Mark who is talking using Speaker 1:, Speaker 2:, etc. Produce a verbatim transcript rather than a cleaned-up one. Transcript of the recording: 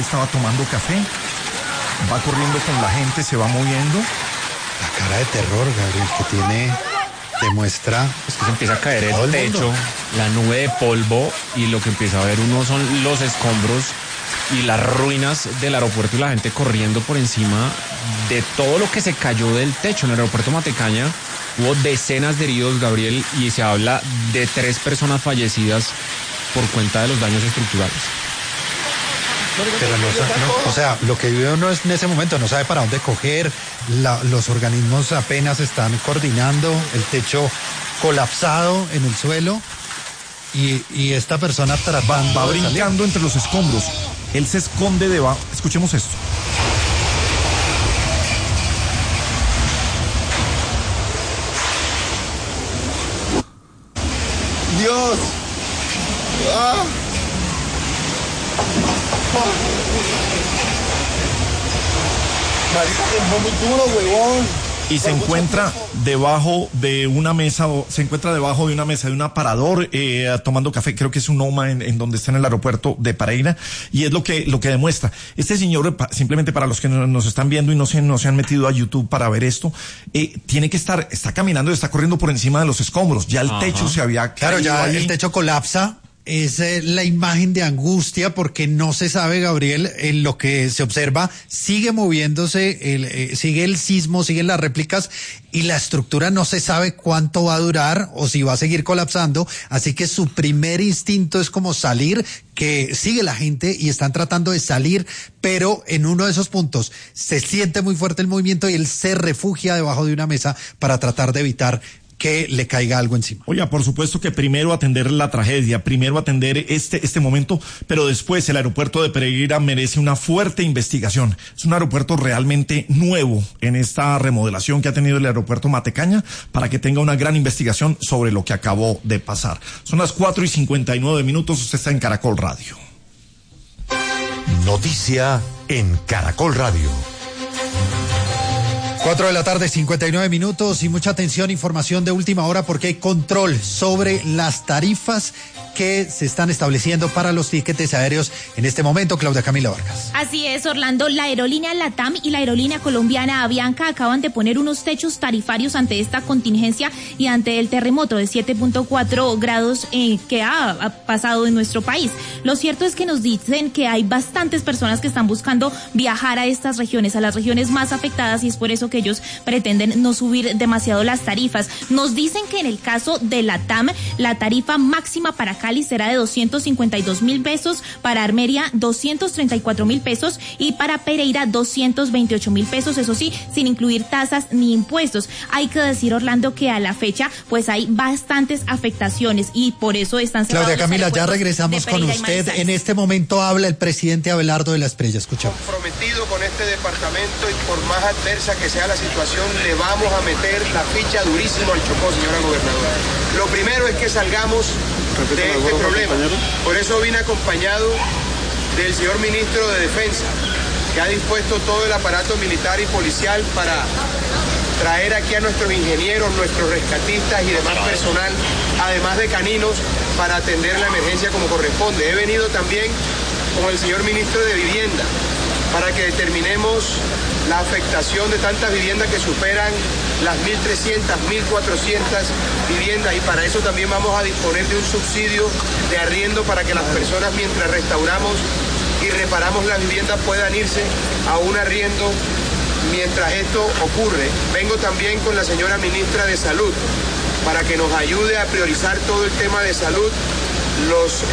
Speaker 1: estaba tomando café, va corriendo con la gente, se va moviendo.
Speaker 2: La cara de terror, Gabriel, que tiene, demuestra...
Speaker 3: Es que se empieza a caer el techo, la nube de polvo, y lo que empieza a ver uno son los escombros y las ruinas del aeropuerto y la gente corriendo por encima de todo lo que se cayó del techo. En el aeropuerto Matecaña hubo decenas de heridos, Gabriel, y se habla de tres personas fallecidas por cuenta de los daños estructurales.
Speaker 2: Pero no, no, o sea, lo que vive uno es en ese momento, no sabe para dónde coger, la, los organismos apenas están coordinando, el techo colapsado en el suelo y, y esta persona tratando
Speaker 1: va, va brincando entre los escombros. Él se esconde debajo. Escuchemos esto.
Speaker 4: Dios. Ah. Marica, fue muy duro, huevón.
Speaker 1: Y se encuentra debajo de una mesa, o se encuentra debajo de una mesa de un aparador, eh, tomando café. Creo que es un OMA en, en donde está en el aeropuerto de Pereira, y es lo que, lo que demuestra. Este señor, simplemente para los que nos están viendo y no se, no se han metido a YouTube para ver esto, eh, tiene que estar, está caminando, está corriendo por encima de los escombros. Ya el Ajá. techo se había caído.
Speaker 2: Claro, ya
Speaker 1: ahí.
Speaker 2: El techo colapsa. Es eh, la imagen de angustia porque no se sabe, Gabriel, en lo que se observa, sigue moviéndose, el, eh, sigue el sismo, siguen las réplicas y la estructura no se sabe cuánto va a durar o si va a seguir colapsando, así que su primer instinto es como salir, que sigue la gente y están tratando de salir, pero en uno de esos puntos se siente muy fuerte el movimiento y él se refugia debajo de una mesa para tratar de evitar que le caiga algo encima.
Speaker 1: Oye, por supuesto que primero atender la tragedia, primero atender este, este momento, pero después el aeropuerto de Pereira merece una fuerte investigación. Es un aeropuerto realmente nuevo en esta remodelación que ha tenido el aeropuerto Matecaña para que tenga una gran investigación sobre lo que acabó de pasar. Son las cuatro y cincuenta y nueve minutos, usted está en Caracol Radio.
Speaker 5: Noticia en Caracol Radio.
Speaker 2: Cuatro de la tarde, cincuenta y nueve minutos, y mucha atención, información de última hora porque hay control sobre las tarifas que se están estableciendo para los tiquetes aéreos en este momento. Claudia Camila Vargas.
Speaker 6: Así es, Orlando. La aerolínea LATAM y la aerolínea colombiana Avianca acaban de poner unos techos tarifarios ante esta contingencia y ante el terremoto de siete punto cuatro grados eh, que ha, ha pasado en nuestro país. Lo cierto es que nos dicen que hay bastantes personas que están buscando viajar a estas regiones, a las regiones más afectadas, y es por eso que ellos pretenden no subir demasiado las tarifas. Nos dicen que en el caso de LATAM, la tarifa máxima para Cali será de doscientos cincuenta y dos mil pesos, para Armenia doscientos treinta y cuatro mil pesos y para Pereira doscientos veintiocho mil pesos, eso sí, sin incluir tasas ni impuestos. Hay que decir, Orlando, que a la fecha pues hay bastantes afectaciones y por eso están cerrados.
Speaker 2: Claudia Camila, ya regresamos con usted. En este momento habla el presidente Abelardo de la Espriella. Escuchamos.
Speaker 7: Comprometido con este departamento y por más adversa que sea la situación, le vamos a meter la ficha durísimo al Chocó, señora gobernadora. Lo primero es que salgamos de este problema. Por eso vine acompañado del señor ministro de Defensa, que ha dispuesto todo el aparato militar y policial para traer aquí a nuestros ingenieros, nuestros rescatistas y demás personal, además de caninos, para atender la emergencia como corresponde. He venido también con el señor ministro de Vivienda para que determinemos la afectación de tantas viviendas que superan las mil trescientas, mil cuatrocientas viviendas, y para eso también vamos a disponer de un subsidio de arriendo para que las personas, mientras restauramos y reparamos las viviendas, puedan irse a un arriendo mientras esto ocurre. Vengo también con la señora ministra de Salud para que nos ayude a priorizar todo el tema de salud, los